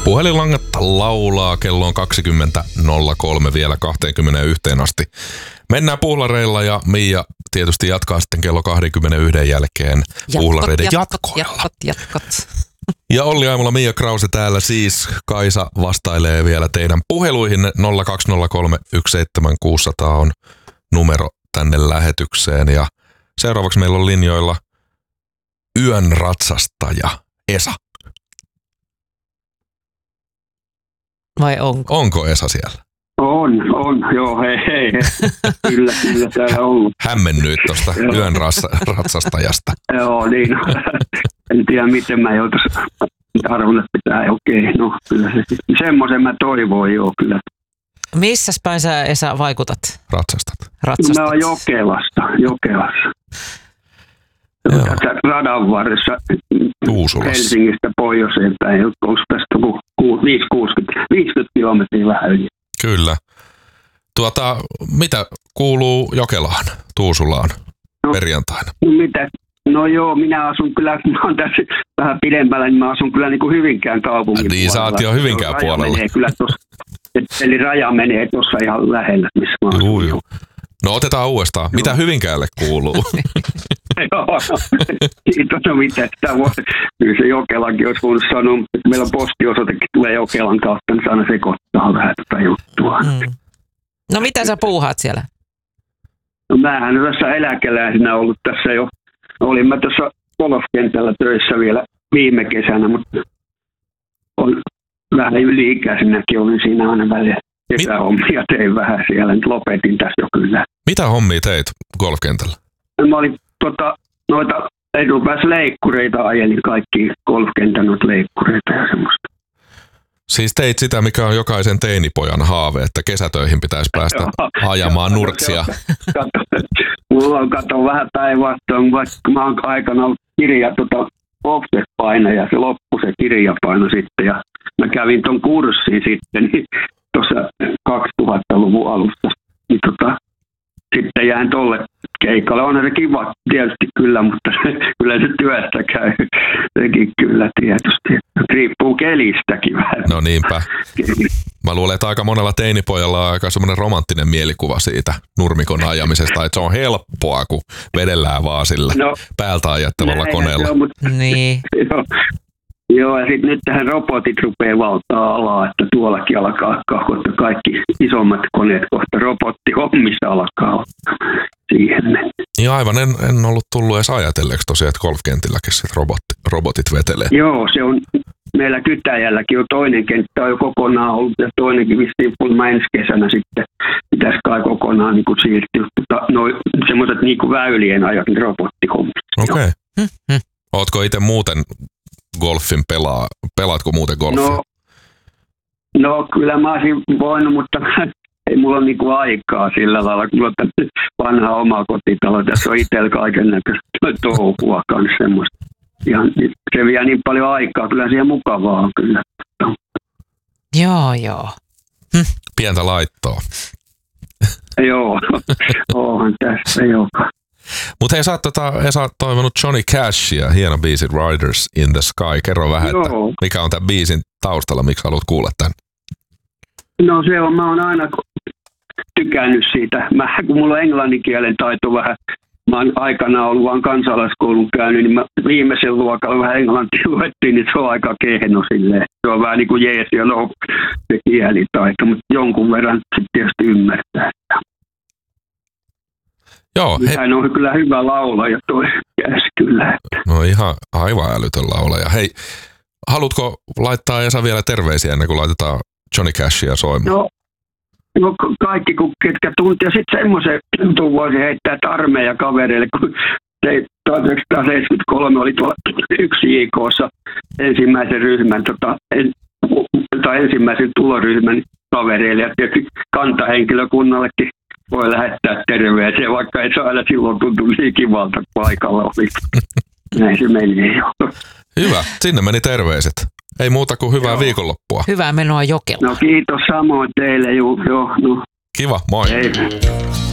Puhelinlangat laulaa, kello on 20.03 vielä 21 asti. Mennään puhlareilla ja Mia tietysti jatkaa sitten kello 21 jälkeen puhlareiden jatkoilla. Jatkot. Ja Olli aamulla Mia Krause täällä siis. Kaisa vastailee vielä teidän puheluihin. 020317600 on numero tänne lähetykseen. Ja seuraavaksi meillä on linjoilla yön ratsastaja Esa. Vai onko? Onko Esa siellä? On, joo, hei. Kyllä täällä on ollut. Hämmennyin tuosta yön ratsastajasta. Joo, niin. En tiedä, miten mä joutuisin arvolle pitää. Okei, no kyllä se. Semmoisen mä toivoin, joo, kyllä. Missäs päin sä, Esa, vaikutat? Ratsastat. Mä oon Jokelassa. Tässä radan varressa Helsingistä pohjoiseen päin. Onko tästä 50 kilometriä vähän yli? Kyllä. Mitä kuuluu Jokelaan, Tuusulaan perjantaina? No joo, minä asun kyllä, mä oon tässä vähän pidemmällä, niin mä asun kyllä niin kuin Hyvinkään kaupungin puolella. Niin, sä oot jo Hyvinkään puolella. Eli raja menee tuossa ihan lähellä, missä mä asun. Joo. No otetaan uudestaan. Mitä Hyvinkäälle kuuluu? Joo, no mitä sitä voi. Kyllä se Jokelakin olisi voinut sanoa, että meillä postiosoitekin tulee Jokelan kautta, niin aina sekoittaa vähän tätä juttua. No mitä sä puuhaat siellä? No mähän olen tässä eläkeläisenä ollut tässä jo. Olin mä tuossa golfkentällä töissä vielä viime kesänä, mutta on vähän yli-ikäisenäkin olin siinä aina välillä. Kesähommia tein vähän siellä, nyt lopetin tässä jo kyllä. Mitä hommia teit golfkentällä? Mä olin noita etupääsleikkureita ajelin, kaikki golfkentän noita leikkureita ja semmoista. Siis teit sitä, mikä on jokaisen teinipojan haave, että kesätöihin pitäisi päästä ajamaan nurksia. Mulla on vähän päinvastoin, vaikka mä oon aikana ollut offset-paino ja se loppui se kirjapaino sitten. Ja mä kävin ton kurssin sitten niin tuossa 2000-luvun alussa. Niin sitten jäin tolle keikalle. On se kiva tietysti kyllä, mutta kyllä se työstä käy. Sekin kyllä tietysti. Riippuu kelistäkin vähän. No niinpä. Mä luulen, että aika monella teinipojalla on aika semmoinen romanttinen mielikuva siitä nurmikon ajamisesta, että se on helppoa, kun vedellään vaan sillä päältä ajattavalla koneella. Niin. Joo, ja sitten nyt tähän robotit rupeaa valtaa alaa, että tuollakin alkaa kohta kaikki isommat koneet kohta robottihommissa alkaa siihen mennä. Niin aivan, en ollut tullut edes ajatelleeksi tosiaan, että golfkentilläkin sit robotit vetelee. Joo, se on meillä Kytäjälläkin on toinen kenttä on jo kokonaan ollut ja toinenkin vissiin ensi kesänä sitten pitäisi kai kokonaan niin kuin siirtyä. Semmoiset niin kuin väylien ajat, niin robottihommissa. Okei. Ootko itse muuten golfin pelaatko muuten golfia? No kyllä mä olisin voinut, mutta ei mulla ole niinku aikaa sillä lailla, kun mulla on vanha oma kotitalo. Tässä on itsellä kaikennäköistä touhua kanssa semmoista. Ja se vie niin paljon aikaa, kyllä siihen mukavaa on kyllä. Joo. Pientä laittoa. Joo, onhan tässä joka. Mutta hei, sä oot toivonut Johnny Cashia, hieno biisi Riders in the Sky. Kerro vähän, että mikä on tämän biisin taustalla, miksi haluat kuulla tämän? No se on, mä oon aina tykännyt siitä. Kun mulla on englanninkielen taito vähän, mä oon aikanaan ollut vaan kansalaiskoulun käynyt, niin mä viimeisen luokalla vähän englantia luettiin, niin se on aika kehno silleen. Se on vähän niin kuin jees ja no se kielitaito, mutta jonkun verran sitten tietysti ymmärtää. Joo, hän on kyllä hyvä laulaja toi kyllä. No ihan aivan älytön laulaja. Hei, haluatko laittaa Esa vielä terveisiä ennen kuin laitetaan Johnny Cashia soimaan? No kaikki ketkä tunti. Ja sitten semmoisen jutun voisi heittää, että armeijakavereille, kun 1973 oli tuolla yksi JK:ssa ensimmäisen ryhmän, tai ensimmäisen tuloryhmän kavereille ja tietysti kantahenkilökunnallekin voi lähettää terveisiä, vaikka ei se aina silloin tuntu niin kivalta paikalla oli. Näin se menee jo. Hyvä, sinne meni terveiset. Ei muuta kuin hyvää viikonloppua. Hyvää menoa Jokelaan. No kiitos samoin teille. Joo. Kiva, moi. Hei.